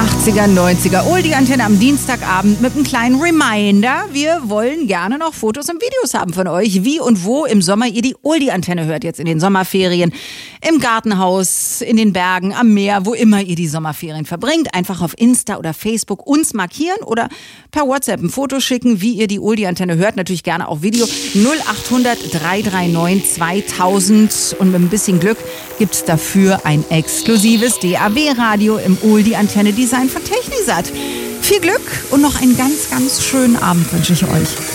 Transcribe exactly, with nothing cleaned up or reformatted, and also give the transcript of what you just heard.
achtziger, neunziger Oldie-Antenne am Dienstagabend mit einem kleinen Reminder. Wir wollen gerne noch Fotos und Videos haben von euch, wie und wo im Sommer ihr die Oldie-Antenne hört, jetzt in den Sommerferien, im Gartenhaus, in den Bergen, am Meer, wo immer ihr die Sommerferien verbringt. Einfach auf Insta oder Facebook uns markieren oder per WhatsApp ein Foto schicken, wie ihr die Oldie-Antenne hört. Natürlich gerne auch Video. null acht hundert, drei drei neun, zweitausend und mit ein bisschen Glück gibt's dafür ein exklusives D A B-Radio im Oldie-Antenne-Design von Technisat. Viel Glück und noch einen ganz, ganz schönen Abend wünsche ich euch.